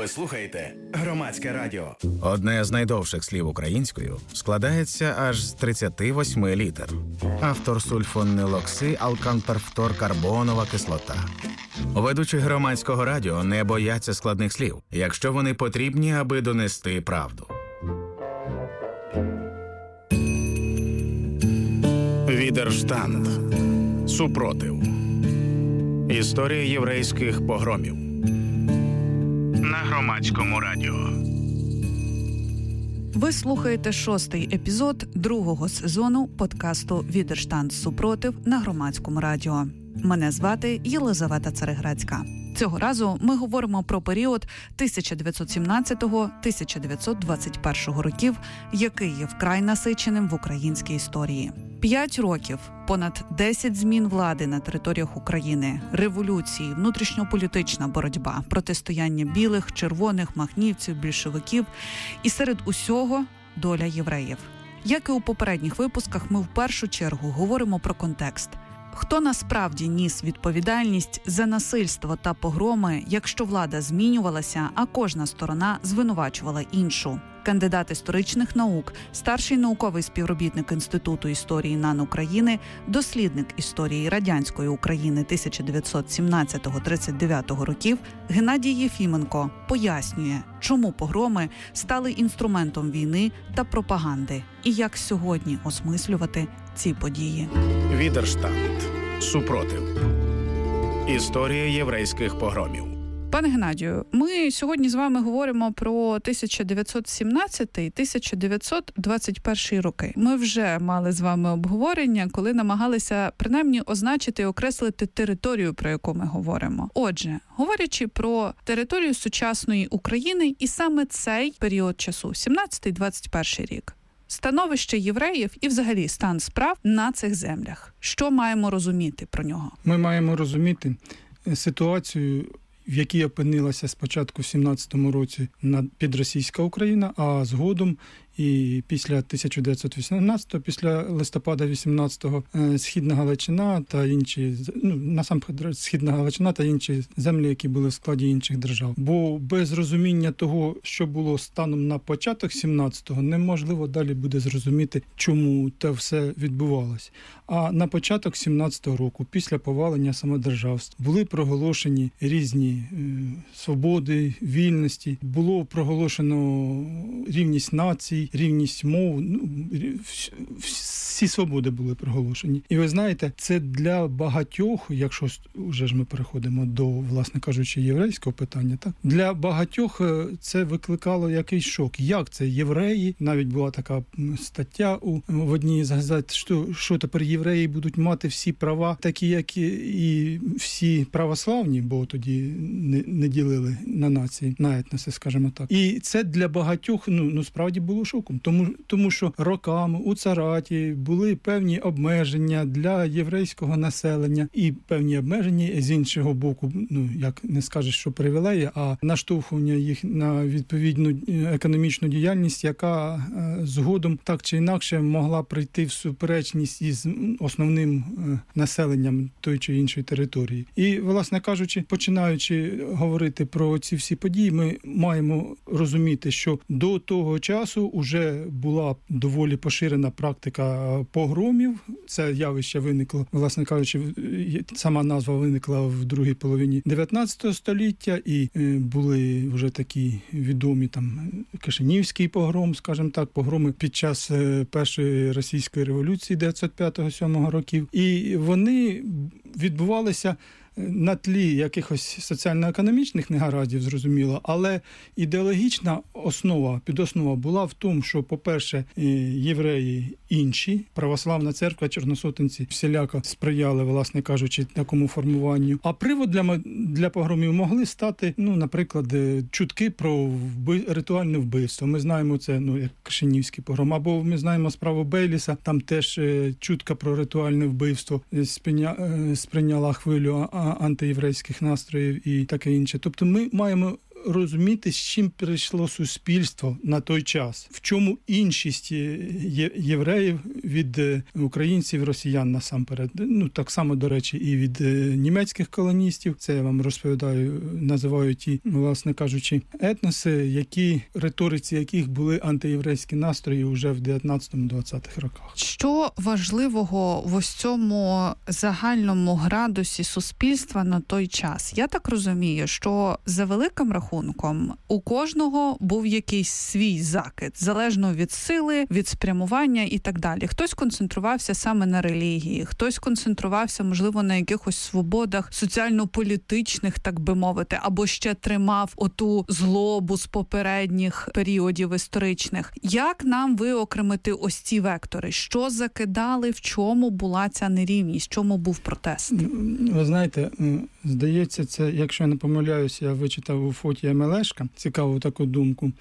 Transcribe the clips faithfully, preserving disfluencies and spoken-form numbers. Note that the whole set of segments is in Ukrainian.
Ви слухаєте Громадське радіо. Одне з найдовших слів українською складається аж з тридцяти восьми літер. Автор сульфонилокси алканперфторкарбонова кислота. Ведучі Громадського радіо не бояться складних слів, якщо вони потрібні, аби донести правду. Відерштанд. Супротив. Історія єврейських погромів. На Громадському радіо. Ви слухаєте шостий епізод другого сезону подкасту «Відерштанд. Супротив» на Громадському радіо. Мене звати Єлизавета Цареградська. Цього разу ми говоримо про період тисяча дев'ятсот сімнадцятого - тисяча дев'ятсот двадцять першого років, який є вкрай насиченим в українській історії. П'ять років, понад десять змін влади на територіях України, революції, внутрішньополітична боротьба, протистояння білих, червоних, махнівців, більшовиків і серед усього доля євреїв. Як і у попередніх випусках, ми в першу чергу говоримо про контекст. Хто насправді ніс відповідальність за насильство та погроми, якщо влада змінювалася, а кожна сторона звинувачувала іншу? Кандидат історичних наук, старший науковий співробітник Інституту історії НАН України, дослідник історії радянської України тисяча дев'ятсот сімнадцятого - тридцять дев'ятого років Геннадій Єфіменко пояснює, чому погроми стали інструментом війни та пропаганди і як сьогодні осмислювати ці події. Відерштанд. Супротив. Історія єврейських погромів. Пане Геннадію, ми сьогодні з вами говоримо про тисяча дев'ятсот сімнадцятий - тисяча дев'ятсот двадцять перший роки. Ми вже мали з вами обговорення, коли намагалися принаймні означити і окреслити територію, про яку ми говоримо. Отже, говорячи про територію сучасної України і саме цей період часу, сімнадцятий - двадцять перший рік, становище євреїв і взагалі стан справ на цих землях. Що маємо розуміти про нього? Ми маємо розуміти ситуацію, в якій опинилася спочатку в сімнадцятому році підросійська Україна, а згодом і після тисяча дев'ятсот вісімнадцятого, після листопада вісімнадцятого, Східна Галичина та інші, ну, насамперед Східна Галичина та інші землі, які були в складі інших держав. Бо без розуміння того, що було станом на початок сімнадцятого, неможливо далі буде зрозуміти, чому те все відбувалось. А на початок сімнадцятого року, після повалення самодержавств, були проголошені різні е, свободи, вільності, було проголошено рівність націй, рівність мов, ну, всі свободи були проголошені. І ви знаєте, це для багатьох, якщо вже ж ми переходимо до, власне кажучи, єврейського питання, так? Для багатьох це викликало якийсь шок. Як це? Євреї, навіть була така стаття у, в одній з газет, що, що тепер євреї будуть мати всі права, такі, як і, і всі православні, бо тоді не, не ділили на нації, на етноси, скажімо так. І це для багатьох, ну, ну справді було шоком, тому, тому що роками у цараті були певні обмеження для єврейського населення і певні обмеження з іншого боку, ну, як не скажеш, що привілеї, а наштовхування їх на відповідну економічну діяльність, яка е, згодом так чи інакше могла прийти в суперечність із основним е, населенням тої чи іншої території. І, власне кажучи, починаючи говорити про ці всі події, ми маємо розуміти, що до того часу вже була доволі поширена практика погромів. Це явище виникло, власне кажучи, сама назва виникла в другій половині дев'ятнадцятого століття, і були вже такі відомі там Кишинівський погром, скажімо так, погроми під час першої російської революції дев'ятсот п'ятого - сьомого років. І вони відбувалися на тлі якихось соціально-економічних негараздів, зрозуміло, але ідеологічна основа, підоснова була в тому, що, по-перше, євреї інші, православна церква, чорносотенці всіляко сприяли, власне кажучи, такому формуванню. А привод для, для погромів могли стати, ну, наприклад, чутки про вби... ритуальне вбивство. Ми знаємо це, ну, як Кишинівський погром, або ми знаємо справу Бейліса, там теж чутка про ритуальне вбивство сприйня... сприйняла хвилю антиєврейських настроїв і таке інше. Тобто ми маємо розуміти, з чим прийшло суспільство на той час, в чому іншість євреїв від українців, росіян насамперед. Ну, так само, до речі, і від німецьких колоністів. Це я вам розповідаю, називаю ті, власне кажучи, етноси, які, риториці яких були антиєврейські настрої вже в дев'ятнадцятому-двадцятих роках. Що важливого в ось цьому загальному градусі суспільства на той час? Я так розумію, що за великим рахунком у кожного був якийсь свій закид, залежно від сили, від спрямування і так далі. Хтось концентрувався саме на релігії, хтось концентрувався, можливо, на якихось свободах соціально-політичних, так би мовити, або ще тримав оту злобу з попередніх періодів історичних. Як нам виокремити ось ці вектори? Що закидали, в чому була ця нерівність, в чому був протест? Ви знаєте, здається, це, якщо я не помиляюся, я вичитав у Фотія Мелешка цікаву таку думку,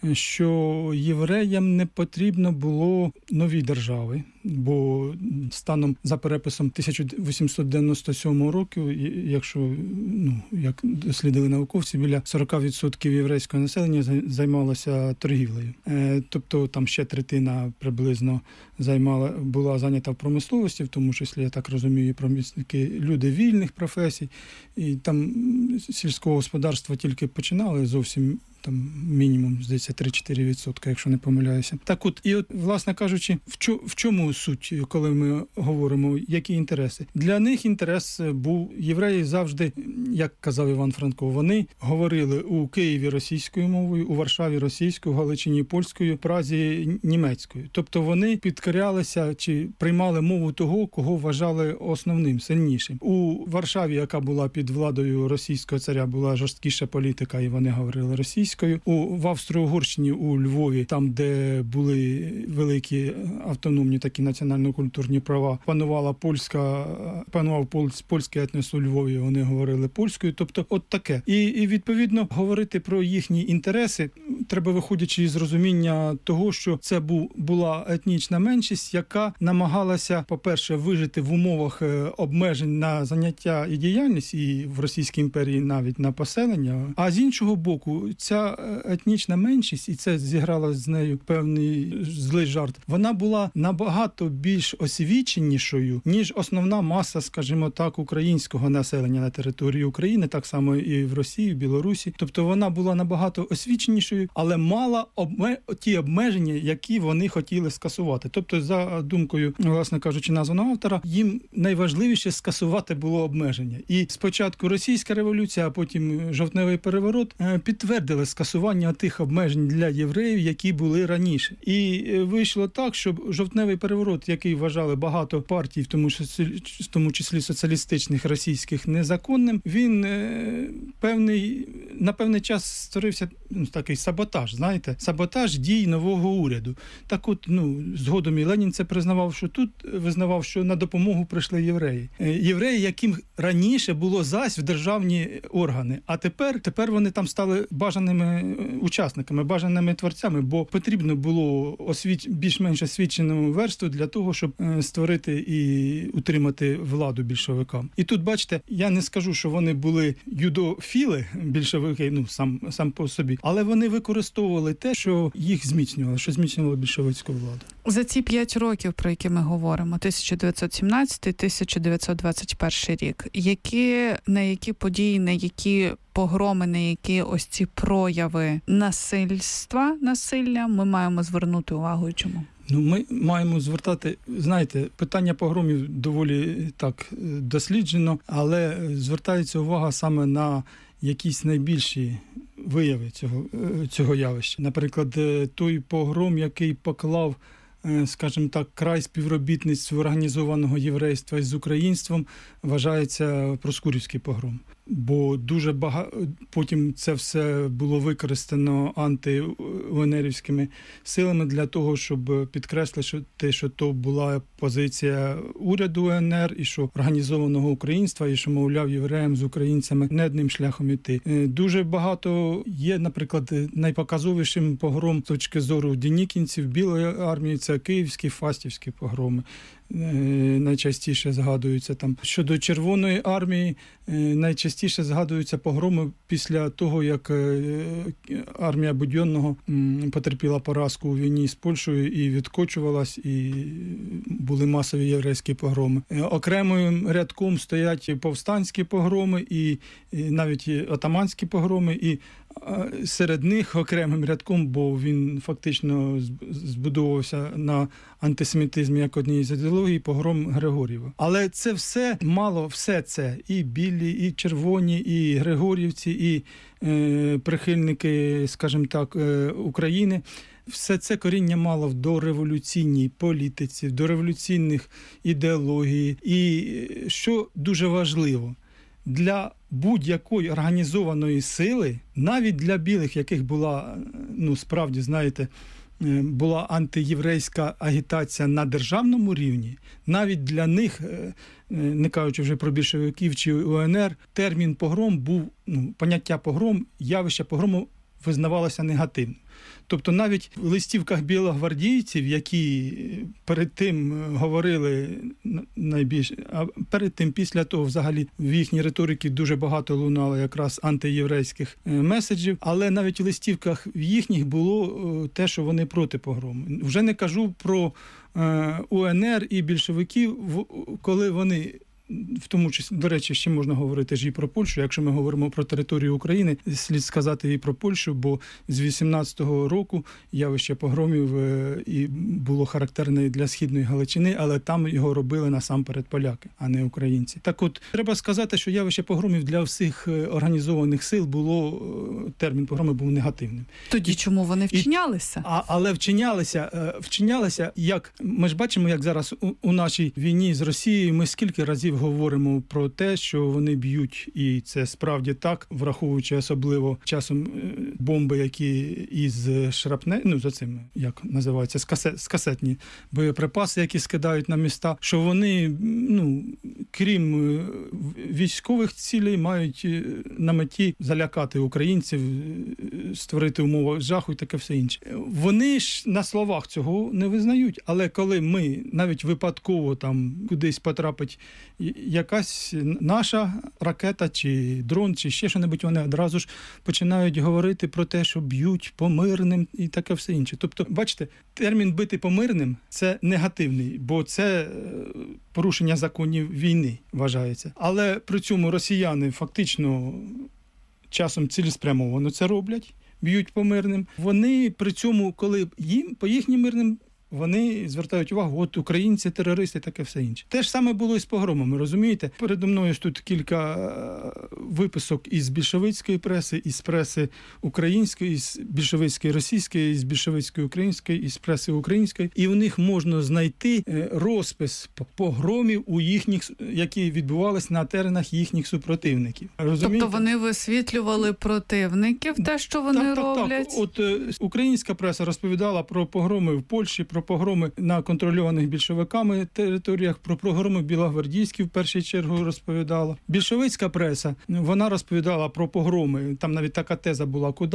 що євреям не потрібно було нові держави, бо станом за переписом тисяча вісімсот дев'яносто сьомого року, якщо, ну, як дослідили науковці, біля сорок відсотків єврейського населення займалося торгівлею. Тобто там ще третина приблизно займала, була зайнята в промисловості, в тому числі, я так розумію, промисловики, люди вільних професій, і там сільського господарства тільки починали зовсім, там мінімум, здається, три-чотири відсотки, якщо не помиляюся. Так от, і от, власне кажучи, в, чо, в чому суть, коли ми говоримо, які інтереси? Для них інтерес був, євреї завжди, як казав Іван Франко, вони говорили у Києві російською мовою, у Варшаві російською, в Галичині польською, в Празі німецькою. Тобто вони підкорялися чи приймали мову того, кого вважали основним, сильнішим. У Варшаві, яка була під владою російського царя, була жорсткіша політика, і вони говорили російською. У, в Австро-Угорщині, у Львові, там, де були великі автономні такі національно-культурні права, панувала польська, панував польський етнос у Львові, вони говорили польською, тобто от таке. І, і відповідно, говорити про їхні інтереси треба, виходячи із розуміння того, що це був, була етнічна меншість, яка намагалася, по-перше, вижити в умовах обмежень на заняття і діяльність, і в Російській імперії навіть на поселення, а з іншого боку, ця етнічна меншість, і це зіграло з нею певний злий жарт, вона була набагато більш освіченішою, ніж основна маса, скажімо так, українського населення на території України, так само і в Росії, в Білорусі. Тобто вона була набагато освіченішою, але мала обме... ті обмеження, які вони хотіли скасувати. Тобто, за думкою, власне кажучи, названого автора, їм найважливіше скасувати було обмеження. І спочатку російська революція, а потім жовтневий переворот підтвердили скасування тих обмежень для євреїв, які були раніше. І вийшло так, що жовтневий переворот, який вважали багато партій, в тому числі, в тому числі соціалістичних російських, незаконним, він певний, на певний час створився, ну, такий саботаж, знаєте, саботаж дій нового уряду. Так от, ну, згодом і Ленін це признавав, що тут визнавав, що на допомогу прийшли євреї. Євреї, яким раніше було зась в державні органи, а тепер, тепер вони там стали бажаними учасниками, бажаними творцями, бо потрібно було освіч... більш-менш освічену верству для того, щоб створити і утримати владу більшовикам. І тут, бачите, я не скажу, що вони були юдофіли, більшовики, ну, сам, сам по собі, але вони використовували те, що їх зміцнювало, що зміцнювало більшовицьку владу. За ці п'ять років, про які ми говоримо, тисяча дев'ятсот сімнадцятий - тисяча дев'ятсот двадцять перший рік, які, на які події, на які погроми, на які ось ці прояви насильства, насилля ми маємо звернути увагу і чому? Ну, ми маємо звертати, знаєте, питання погромів доволі так досліджено, але звертається увага саме на якісь найбільші вияви цього, цього явища. Наприклад, той погром, який поклав, скажімо так, край співробітництву організованого єврейства з українством, вважається Проскурівський погром. Бо дуже багато, потім це все було використано антиунерівськими силами для того, щоб підкреслити, що то була позиція уряду УНР, і що організованого українства, і що, мовляв, євреям з українцями не одним шляхом іти. Дуже багато є, наприклад, найпоказовішим погром з точки зору денікінців, Білої армії, це київські, фастівські погроми. найчастіше згадуються там. Щодо Червоної армії, найчастіше згадуються погроми після того, як армія Будьонного потерпіла поразку у війні з Польщею і відкочувалась, і були масові єврейські погроми. Окремим рядком стоять повстанські погроми і навіть отаманські погроми, і серед них окремим рядком, бо він фактично збудовувався на антисемітизмі як одній з ідеологій, погром Григорєва. Але це все, мало все це, і білі, і червоні, і григорівці, і е, прихильники, скажімо так, е, України, все це коріння мало в дореволюційній політиці, в дореволюційних ідеології. І що дуже важливо, для будь-якої організованої сили, навіть для білих, яких була, ну, справді, знаєте, була антиєврейська агітація на державному рівні, навіть для них, не кажучи вже про більшовиків чи УНР, термін погром був, ну, поняття погром, явище погрому визнавалося негативним. Тобто навіть в листівках білогвардійців, які перед тим говорили найбільше, а перед тим, після того, взагалі, в їхній риториці дуже багато лунало якраз антиєврейських меседжів, але навіть в листівках в їхніх було те, що вони проти погрому. Вже не кажу про УНР і більшовиків, коли вони... В тому числі, до речі, ще можна говорити ж і про Польщу. Якщо ми говоримо про територію України, слід сказати і про Польщу, бо з вісімнадцятого року явище погромів і було характерне для Східної Галичини, але там його робили насамперед поляки, а не українці. Так от, треба сказати, що явище погромів для всіх організованих сил було, термін погроми був негативним. Тоді і, чому вони вчинялися? І, а, але вчинялися, вчинялися, як ми ж бачимо, як зараз у, у нашій війні з Росією ми скільки разів говоримо про те, що вони б'ють, і це справді так, враховуючи особливо часом бомби, які із шрапне, ну за цим, як називається, скасет, скасетні боєприпаси, які скидають на міста, що вони, ну, крім військових цілей, мають на меті залякати українців, створити умови жаху і таке все інше. Вони ж на словах цього не визнають, але коли ми навіть випадково там кудись потрапить якась наша ракета, чи дрон, чи ще що-небудь, вони одразу ж починають говорити про те, що б'ють по мирним і таке все інше. Тобто, бачите, термін «бити по мирним» – це негативний, бо це порушення законів війни вважається. Але при цьому росіяни фактично часом цілеспрямовано це роблять, б'ють по мирним. Вони при цьому, коли їм, по їхнім мирним, вони звертають увагу, от українці, терористи, таке все інше. Те ж саме було і з погромами, розумієте? Передо мною ж тут кілька виписок із більшовицької преси, із преси української, із більшовицької російської, із більшовицької української, із преси української. І у них можна знайти розпис погромів, у їхніх, які відбувалися на теренах їхніх супротивників. Розумієте? Тобто вони висвітлювали противників, те, що вони так, так, роблять? Так, от українська преса розповідала про погроми в Польщі, про погроми на контрольованих більшовиками територіях, про погроми білогвардійські в першу чергу розповідала. Більшовицька преса, вона розповідала про погроми, там навіть така теза була, куди,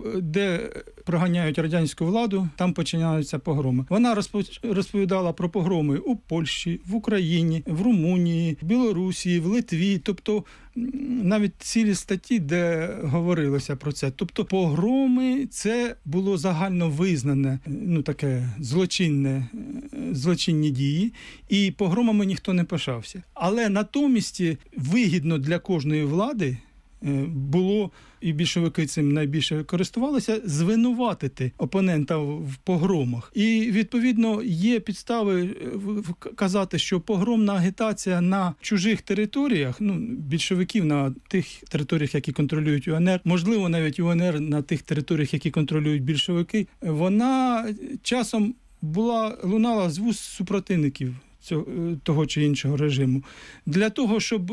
де проганяють радянську владу, там починаються погроми. Вона розповідала про погроми у Польщі, в Україні, в Румунії, в Білорусі, в Литві, тобто навіть цілі статті, де говорилося про це. Тобто погроми – це було загально визнане, ну таке злочинне, злочинні дії, і погромами ніхто не пишався. Але натомість вигідно для кожної влади було, і більшовики цим найбільше користувалися, звинуватити опонента в погромах. І, відповідно, є підстави казати, що погромна агітація на чужих територіях, ну, більшовиків на тих територіях, які контролюють УНР, можливо, навіть УНР на тих територіях, які контролюють більшовики, вона часом була, лунала з вуст супротивників цього, того чи іншого режиму. Для того, щоб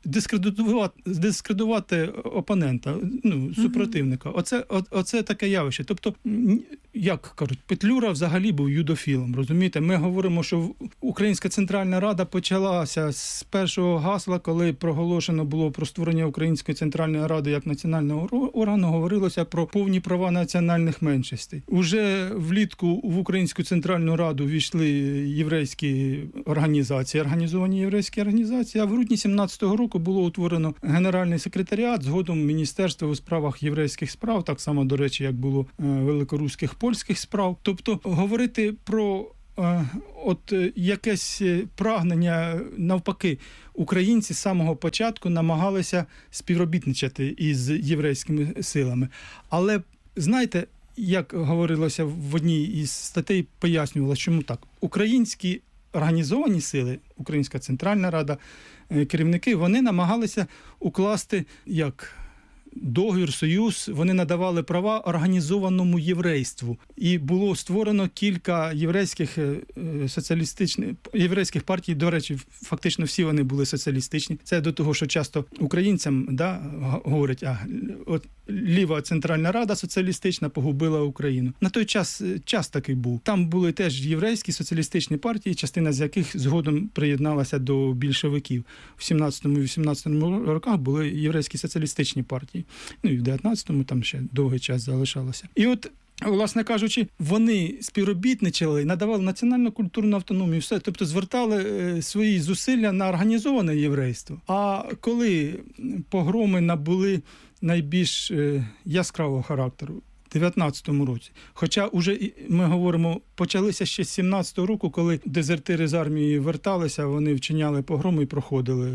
дискредитувати, дискредитувати опонента, ну, супротивника. Mm-hmm. Оце, о, оце таке явище. Тобто, як кажуть, Петлюра взагалі був юдофілом, розумієте? Ми говоримо, що Українська Центральна Рада почалася з першого гасла, коли проголошено було про створення Української Центральної Ради як національного органу, говорилося про повні права національних меншостей. Уже влітку в Українську Центральну Раду війшли єврейські організації, організовані єврейські організації, а в грудні сімнадцятого року було утворено Генеральний секретаріат, згодом Міністерство у справах єврейських справ, так само, до речі, як було великоруських польських справ. Тобто говорити про е, от якесь прагнення, навпаки, українці з самого початку намагалися співробітничати із єврейськими силами. Але, знаєте, як говорилося в одній із статей, пояснювалося, чому так. Українські організовані сили, Українська Центральна Рада, керівники, вони намагалися укласти як договір, союз, вони надавали права організованому єврейству. І було створено кілька єврейських соціалістичних, єврейських партій, до речі, фактично всі вони були соціалістичні. Це до того, що часто українцям, да, говорять, а от ліва Центральна Рада соціалістична погубила Україну. На той час час такий був. Там були теж єврейські соціалістичні партії, частина з яких згодом приєдналася до більшовиків. В сімнадцятому і вісімнадцятому роках були єврейські соціалістичні партії. Ну і в дев'ятнадцятому там ще довгий час залишалося. І от, власне кажучи, вони співробітничали, надавали національну культурну автономію, все, тобто звертали свої зусилля на організоване єврейство. А коли погроми набули найбільш яскравого характеру в дев'ятнадцятому році, хоча уже ми говоримо, почалися ще з сімнадцятого року, коли дезертири з армії верталися, вони вчиняли погроми і проходили,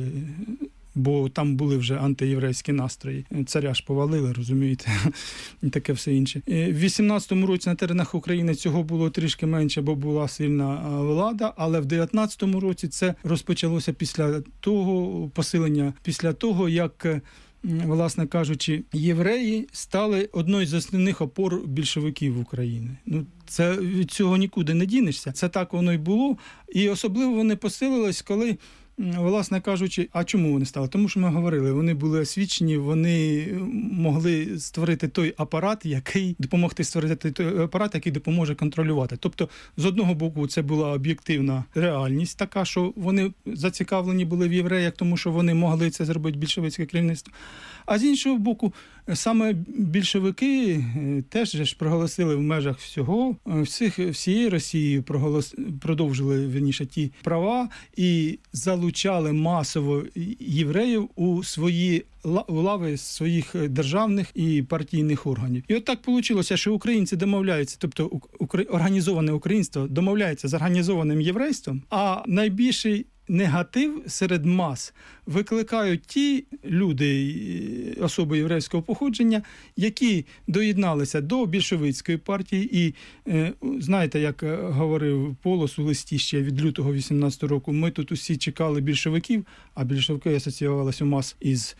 бо там були вже антиєврейські настрої. Царя ж повалили, розумієте, і таке все інше. В вісімнадцятому році на теренах України цього було трішки менше, бо була сильна влада, але в дев'ятнадцятому році це розпочалося після того посилення, після того, як, власне кажучи, євреї стали одною з основних опор більшовиків України. Ну, це від цього нікуди не дінешся. Це так воно й було. І особливо вони посилились, коли, власне кажучи, а чому вони стали? Тому що ми говорили, вони були освічені, вони могли створити той апарат, який допомогти створити той апарат, який допоможе контролювати. Тобто, з одного боку, це була об'єктивна реальність така, що вони зацікавлені були в євреях, тому що вони могли це зробити, більшовицьке керівництво. А з іншого боку, саме більшовики теж ж проголосили в межах всього, всіх, всієї Росії проголос, продовжили, вірніше, ті права і залучали масово євреїв у свої лави своїх державних і партійних органів. І от так вийшло, що українці домовляються, тобто організоване українство домовляється з організованим єврейством, а найбільший негатив серед мас викликають ті люди, особи єврейського походження, які доєдналися до більшовицької партії і, знаєте, як говорив Полос у листі ще від лютого вісімнадцятого року, ми тут усі чекали більшовиків, а більшовики асоціювалися у мас із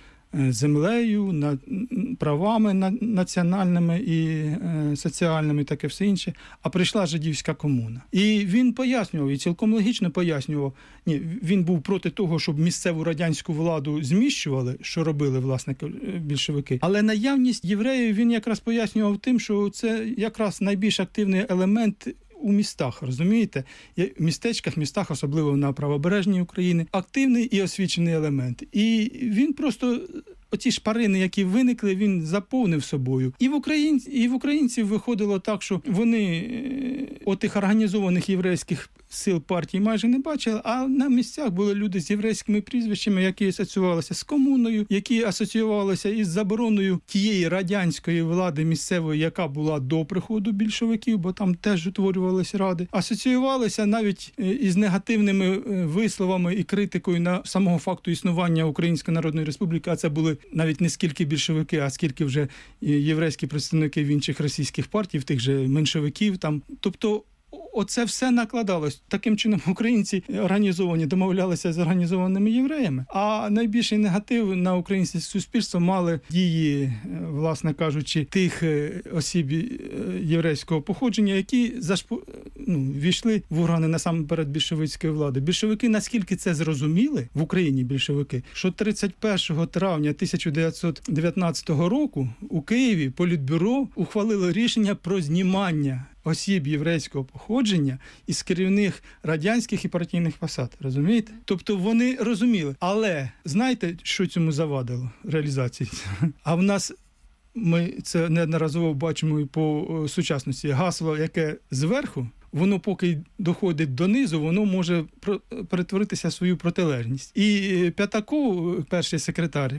землею, на, правами на, національними і е, соціальними, таке все інше, а прийшла жидівська комуна. І він пояснював, і цілком логічно пояснював, ні, він був проти того, щоб місцеву радянську владу зміщували, що робили, власне, більшовики. Але наявність євреїв він якраз пояснював тим, що це якраз найбільш активний елемент у містах, розумієте? В містечках, містах, особливо на правобережній Україні, активний і освічений елемент. І він просто оці шпарини, які виникли, він заповнив собою. І в українців, і в українців виходило так, що вони отих організованих єврейських сил партії майже не бачили, а на місцях були люди з єврейськими прізвищами, які асоціювалися з комуною, які асоціювалися із забороною тієї радянської влади місцевої, яка була до приходу більшовиків, бо там теж утворювалися ради. Асоціювалися навіть із негативними висловами і критикою на самого факту існування Української Народної Республіки, а це були навіть не скільки більшовики, а скільки вже єврейські представники в інших російських партій, в тих же меншовиків там. Тобто оце все накладалось. Таким чином українці організовані домовлялися з організованими євреями, а найбільший негатив на українське суспільство мали дії, власне кажучи, тих осіб єврейського походження, які зашпу... ну, війшли в органи насамперед більшовицької влади. Більшовики наскільки це зрозуміли, в Україні більшовики, що тридцять першого травня тисяча дев'ятсот дев'ятнадцятого року у Києві Політбюро ухвалило рішення про знімання осіб єврейського походження із керівних радянських і партійних посад. Розумієте? Тобто вони розуміли. Але знаєте, що цьому завадило реалізації? А в нас, ми це неодноразово бачимо і по сучасності, гасло, яке зверху, воно поки доходить донизу, воно може перетворитися в свою протилежність. І П'ятаков, перший секретар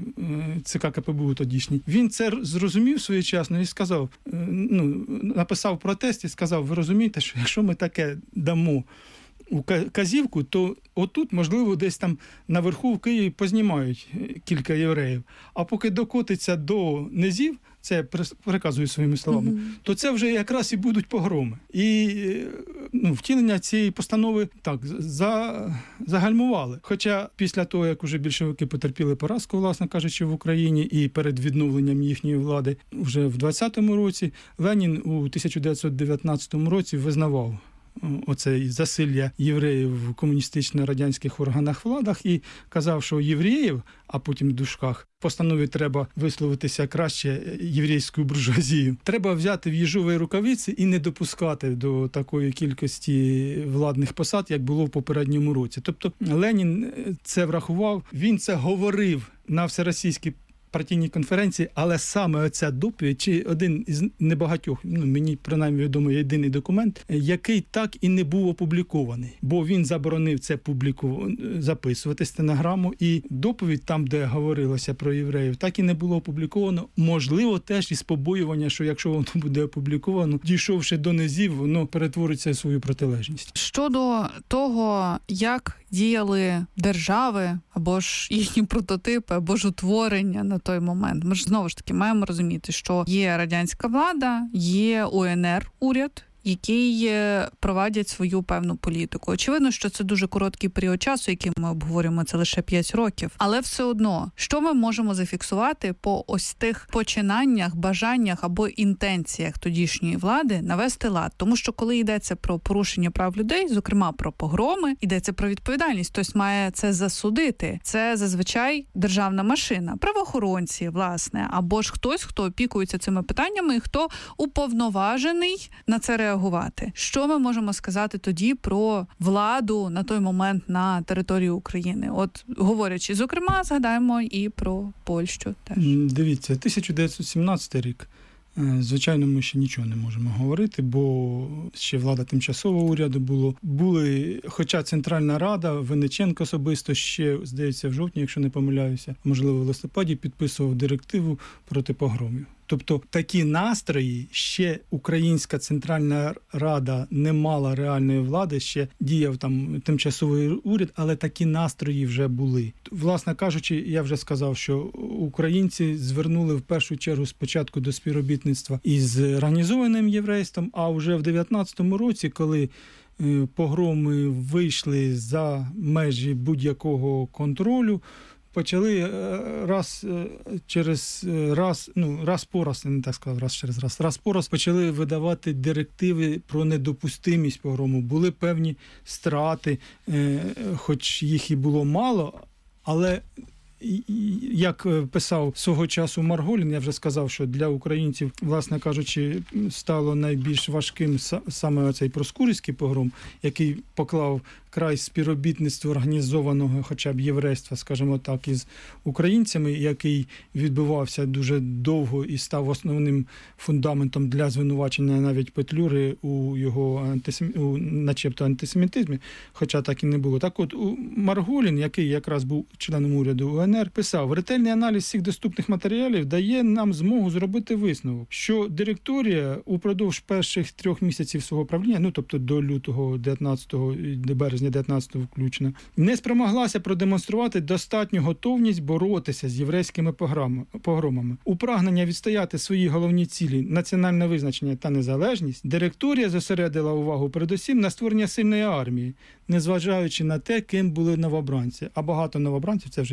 ЦК КПБУ тодішній, він це зрозумів своєчасно і сказав, ну, написав протест і сказав, ви розумієте, що якщо ми таке дамо у казівку, то отут, можливо, десь там наверху в Києві познімають кілька євреїв. А поки докотиться до низів, це я переказую своїми словами, mm-hmm. то це вже якраз і будуть погроми. І ну, втілення цієї постанови так за, загальмували. Хоча після того, як уже більшовики потерпіли поразку, власне кажучи, в Україні і перед відновленням їхньої влади, вже в двадцятому році Ленін у тисяча дев'ятсот дев'ятнадцятому році визнавав оце засилля євреїв в комуністично-радянських органах владах і казав, що євреїв, а потім в дужках, в постанові треба висловитися краще єврейською буржуазією. Треба взяти в їжові рукавиці і не допускати до такої кількості владних посад, як було в попередньому році. Тобто Ленін це врахував, він це говорив на всеросійській партійній конференції, але саме оця доповідь, чи один із небагатьох, ну, мені принаймні відомо, єдиний документ, який так і не був опублікований, бо він заборонив це публіку записувати стенограму, і доповідь там, де говорилося про євреїв, так і не було опубліковано. Можливо, теж із побоювання, що якщо воно буде опубліковано, дійшовши до низів, воно перетвориться в свою протилежність. Щодо того, як діяли держави, або ж їхні прототипи, або ж утворення на той момент. Ми ж знову ж таки маємо розуміти, що є радянська влада, є УНР, уряд, які провадять свою певну політику. Очевидно, що це дуже короткий період часу, який ми обговорюємо, це лише п'ять років. Але все одно, що ми можемо зафіксувати по ось тих починаннях, бажаннях або інтенціях тодішньої влади навести лад? Тому що коли йдеться про порушення прав людей, зокрема про погроми, йдеться про відповідальність, хтось має це засудити. Це зазвичай державна машина, правоохоронці, власне, або ж хтось, хто опікується цими питаннями і хто уповноважений на це реагувати. Що ми можемо сказати тоді про владу на той момент на території України? От, говорячи, зокрема, згадаємо і про Польщу теж. Дивіться, тисяча дев'ятсот сімнадцятий рік. Звичайно, ми ще нічого не можемо говорити, бо ще влада тимчасового уряду було. Були, хоча Центральна Рада, Винниченко особисто ще, здається, в жовтні, якщо не помиляюся, можливо, в листопаді підписував директиву проти погромів. Тобто такі настрої, ще Українська Центральна Рада не мала реальної влади, ще діяв там тимчасовий уряд, але такі настрої вже були. Власне кажучи, я вже сказав, що українці звернули в першу чергу спочатку до співробітництва із організованим єврейством, а вже в дев'ятнадцятому році, коли погроми вийшли за межі будь-якого контролю, почали раз через раз, ну, раз по раз, не так сказав, раз через раз, раз по раз почали видавати директиви про недопустимість погрому. Були певні страти, хоч їх і було мало, але як писав свого часу Марголін, я вже сказав, що для українців, власне кажучи, стало найбільш важким саме оцей проскурівський погром, який поклав край співробітництва організованого хоча б єврейства, скажімо так, із українцями, який відбувався дуже довго і став основним фундаментом для звинувачення навіть Петлюри у його антисем... у, начебто антисемітизмі, хоча так і не було. Так от, Марголін, який якраз був членом уряду УНР, писав: ретельний аналіз всіх доступних матеріалів дає нам змогу зробити висновок, що директорія упродовж перших трьох місяців свого правління, ну тобто до лютого дев'ятнадцятого і до березня дев'ятнадцятого включно, не спромоглася продемонструвати достатню готовність боротися з єврейськими погромами. У прагнення відстояти свої головні цілі – національне визначення та незалежність, директорія зосередила увагу передусім на створення сильної армії, незважаючи на те, ким були новобранці. А багато новобранців, це вже я від себе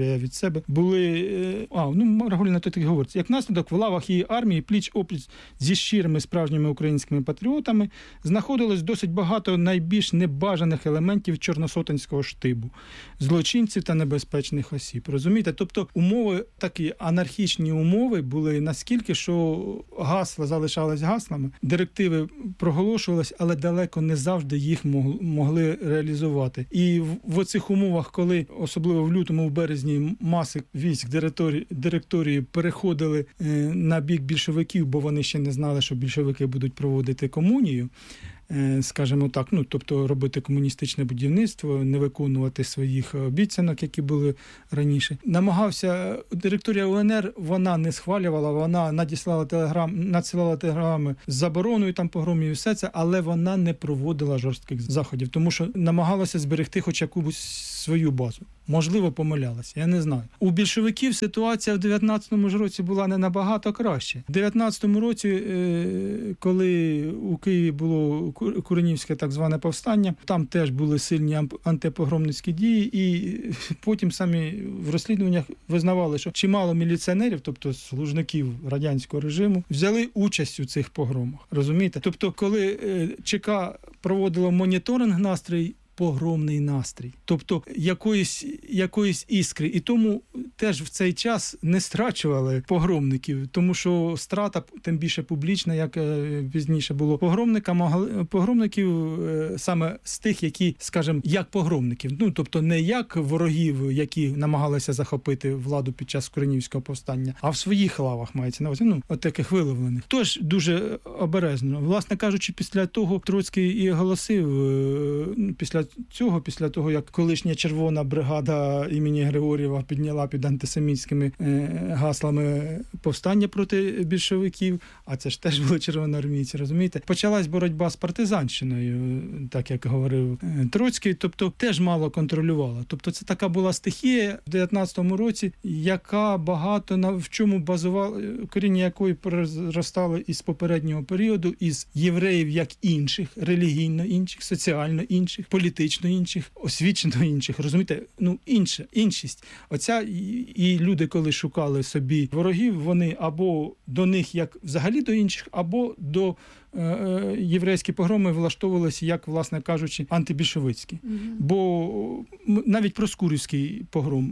себе, були, а, ну, Рагуліна то так говорить, як наслідок в лавах її армії пліч-опліч зі щирими справжніми українськими патріотами знаходилось досить багато найбільш небажаних елементів чорносотенського штибу, злочинців та небезпечних осіб. Розумієте? Тобто умови, такі анархічні умови були наскільки, що гасла залишались гаслами, директиви проголошувались, але далеко не завжди їх могли реалізувати. І в, в оцих умовах, коли, особливо в лютому, в березні, маси військ директорії, директорії переходили е, на бік більшовиків, бо вони ще не знали, що більшовики будуть проводити комунію, скажімо так, ну, тобто робити комуністичне будівництво, не виконувати своїх обіцянок, які були раніше. Намагався, директорія УНР, вона не схвалювала, вона надіслала телеграм, надсилала телеграми з забороною там погромів і все це, але вона не проводила жорстких заходів, тому що намагалася зберегти хоч якусь свою базу. Можливо, помилялася, я не знаю. У більшовиків ситуація в дев'ятнадцятому ж році була не набагато краще. В дев'ятнадцятому році, коли у Києві було Куренівське так зване повстання, там теж були сильні антипогромницькі дії, і потім самі в розслідуваннях визнавали, що чимало міліціонерів, тобто служників радянського режиму, взяли участь у цих погромах. Розумієте? Тобто, коли ЧК проводило моніторинг настрій, погромний настрій, тобто якоїсь, якоїсь іскри. І тому теж в цей час не страчували погромників, тому що страта, тим більше публічна, як пізніше було, погромника, погромників саме з тих, які, скажімо, як погромників, ну, тобто не як ворогів, які намагалися захопити владу під час Куренівського повстання, а в своїх лавах мається на увазі, ну, от таких виловлених. Тож дуже обережно. Власне кажучи, після того Троцький і оголосив, після цього, після того, як колишня червона бригада імені Григорєва підняла під антисемітськими е, гаслами повстання проти більшовиків, а це ж теж були червоноармійці, розумієте? Почалась боротьба з партизанщиною, так як говорив е, Троцький, тобто теж мало контролювала. Тобто це така була стихія в дев'ятнадцятому році, яка багато на в чому базувала, коріння якої проростали із попереднього періоду, із євреїв як інших, релігійно інших, соціально інших, політично інших, освічено інших, розумієте? Ну, інша, іншість. Оця, і, і люди, коли шукали собі ворогів, вони або до них, як взагалі до інших, або до е, єврейські погроми влаштовувалися, як, власне кажучи, антибільшовицькі. Mm-hmm. Бо навіть Проскурівський погром,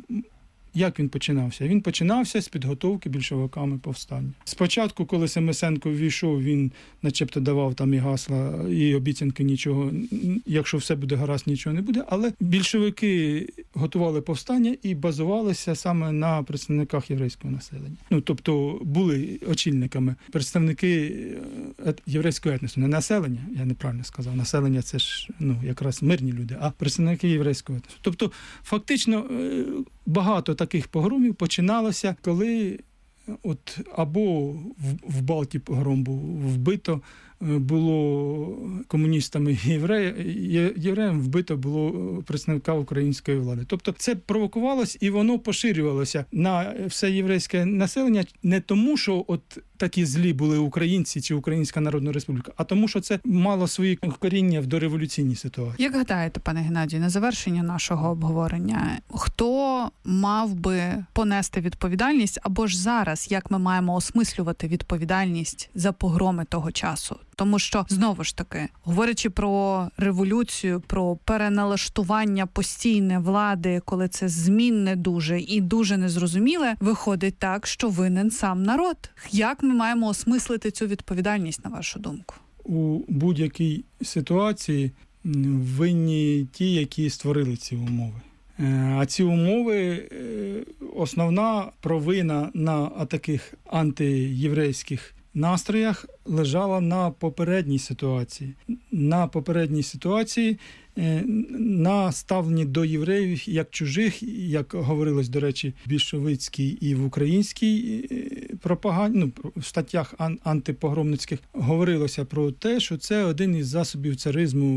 як він починався? Він починався з підготовки більшовиками повстання. Спочатку, коли Семисенко ввійшов, він начебто давав там і гасла, і обіцянки нічого, якщо все буде гаразд, нічого не буде, але більшовики готували повстання і базувалися саме на представниках єврейського населення. Ну, тобто були очільниками представники єврейського етносу, не населення, я неправильно сказав, населення це ж, ну, якраз мирні люди, а представники єврейського етносу. Тобто, фактично, багато таких погромів починалося, коли от або в, в Балті погром був вбито, було комуністами єврея, євреям вбито було представника української влади. Тобто це провокувалось і воно поширювалося на все єврейське населення не тому, що от такі злі були українці чи Українська Народна Республіка, а тому, що це мало свої коріння в дореволюційній ситуації. Як гадаєте, пане Геннадію, на завершення нашого обговорення, хто мав би понести відповідальність, або ж зараз, як ми маємо осмислювати відповідальність за погроми того часу? Тому що, знову ж таки, говорячи про революцію, про переналаштування постійне влади, коли це змінне дуже і дуже незрозуміле, виходить так, що винен сам народ. Як ми маємо осмислити цю відповідальність, на вашу думку? У будь-якій ситуації винні ті, які створили ці умови. А ці умови, основна провина на таких антиєврейських настроях лежала на попередній ситуації. На попередній ситуації, на ставленні до євреїв як чужих, як говорилось, до речі, в більшовицькій і в українській пропаганді, ну, в статтях антипогромницьких говорилося про те, що це один із засобів царизму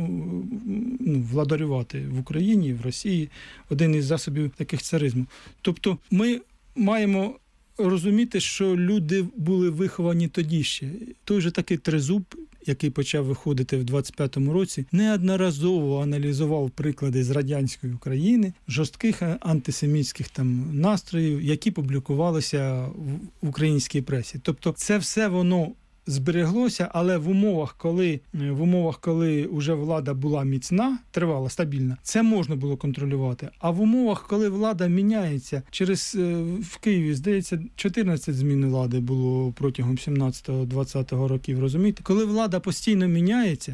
ну, владарювати в Україні, в Росії, один із засобів таких царизму. Тобто ми маємо розуміти, що люди були виховані тоді ще. Той же такий Трезуб який почав виходити в двадцять п'ятому році, неодноразово аналізував приклади з радянської України, жорстких антисемітських там настроїв, які публікувалися в українській пресі. Тобто це все воно збереглося, але в умовах, коли в умовах, коли вже влада була міцна, тривала, стабільна, це можна було контролювати. А в умовах, коли влада міняється, через в Києві, здається, чотирнадцять змін влади було протягом сімнадцятого-двадцятого років, розумієте? Коли влада постійно міняється,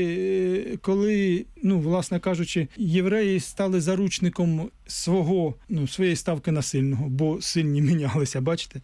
коли, коли, ну, власне кажучи, євреї стали заручником свого, ну, своєї ставки насильного, бо сильні мінялися, бачите?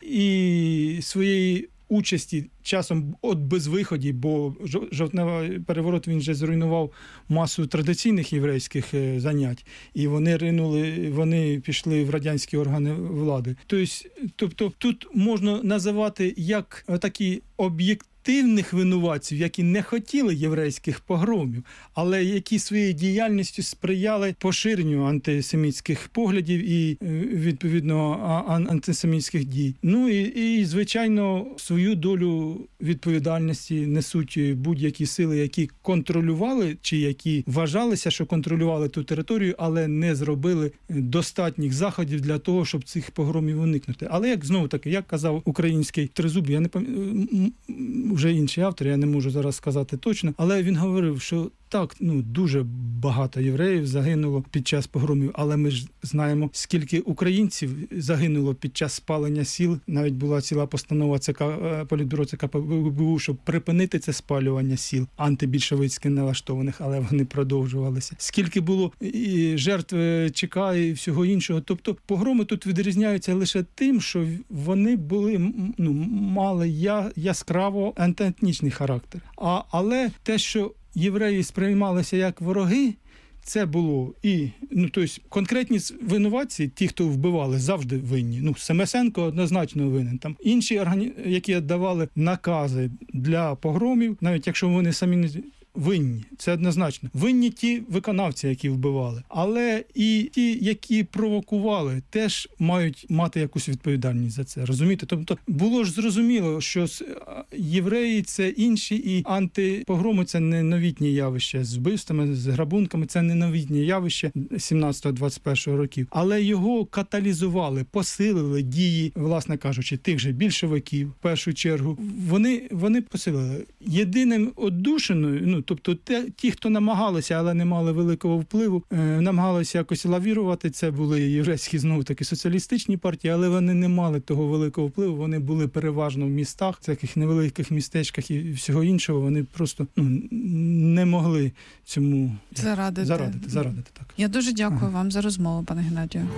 І своєї участі часом от безвиході, бо жовтневий переворот, він же зруйнував масу традиційних єврейських занять, і вони ринули, вони пішли в радянські органи влади. Тобто, тобто тут можна називати як такі об'єкти активних винуватців, які не хотіли єврейських погромів, але які своєю діяльністю сприяли поширенню антисемітських поглядів і, відповідно, антисемітських дій. Ну і, і, звичайно, свою долю відповідальності несуть будь-які сили, які контролювали, чи які вважалися, що контролювали ту територію, але не зробили достатніх заходів для того, щоб цих погромів уникнути. Але, як знову таки, як казав український Тризуб, я не пам'ятаю, вже інший автор, я не можу зараз сказати точно, але він говорив, що так, ну, дуже багато євреїв загинуло під час погромів, але ми ж знаємо, скільки українців загинуло під час спалення сіл. Навіть була ціла постанова ЦК, Політбюро ЦК Пе Бе У, щоб припинити це спалювання сіл, антибільшовицьки налаштованих, але вони продовжувалися. Скільки було і жертв ЧК і всього іншого. Тобто погроми тут відрізняються лише тим, що вони були, ну, мали я, яскраво антиетнічний характер. А, але те, що євреї сприймалися як вороги, це було і, ну, тобто, конкретні винуватці, ті, хто вбивали, завжди винні. Ну, Семесенко однозначно винен. Там інші органі... які давали накази для погромів, навіть якщо вони самі не винні, це однозначно. Винні ті виконавці, які вбивали. Але і ті, які провокували, теж мають мати якусь відповідальність за це. Розумієте? Тобто було ж зрозуміло, що євреї – це інші, і антипогроми – це не новітнє явище. З вбивствами, з грабунками – це не новітнє явище сімнадцятого-двадцять першого років. Але його каталізували, посилили дії, власне кажучи, тих же більшовиків, в першу чергу. Вони, вони посилили. Єдиним оддушиною, ну, тобто те, ті, хто намагалися, але не мали великого впливу, е, намагалися якось лавірувати, це були єврейські, знову таки, соціалістичні партії, але вони не мали того великого впливу, вони були переважно в містах, в таких невеликих містечках і всього іншого, вони просто, ну, не могли цьому зарадити. Зарадити, зарадити так. Я дуже дякую ага. вам за розмову, пане Геннадію.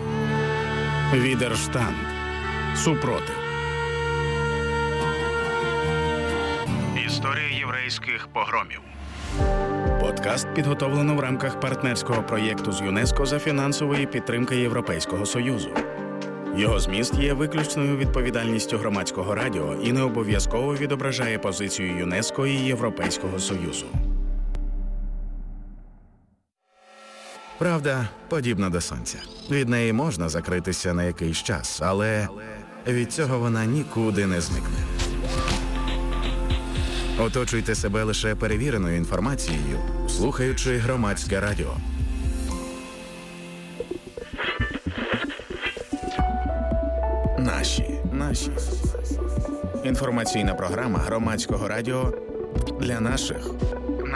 Відерштанд. Супротив. Історія єврейських погромів. Подкаст підготовлено в рамках партнерського проєкту з ЮНЕСКО за фінансової підтримки Європейського Союзу. Його зміст є виключною відповідальністю Громадського радіо і не обов'язково відображає позицію ЮНЕСКО і Європейського Союзу. Правда подібна до сонця. Від неї можна закритися на якийсь час, але від цього вона нікуди не зникне. Оточуйте себе лише перевіреною інформацією, слухаючи Громадське радіо. Наші, наші. Інформаційна програма Громадського радіо для наших.